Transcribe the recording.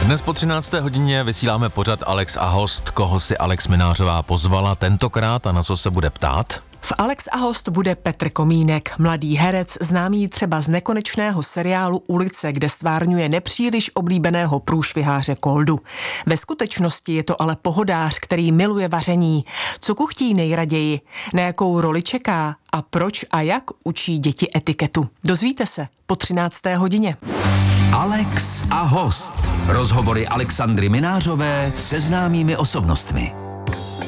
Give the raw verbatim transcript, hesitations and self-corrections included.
Dnes po třinácté hodině vysíláme pořad Alex a host. Koho si Alex Minářová pozvala tentokrát a na co se bude ptát? V Alex a host bude Petr Komínek, mladý herec, známý třeba z nekonečného seriálu Ulice, kde stvárňuje nepříliš oblíbeného průšviháře Koldu. Ve skutečnosti je to ale pohodář, který miluje vaření. Co kuchtí nejraději, na jakou roli čeká a proč a jak učí děti etiketu. Dozvíte se po třinácté hodině. Alex a host. Rozhovory Alexandry Minářové se známými osobnostmi.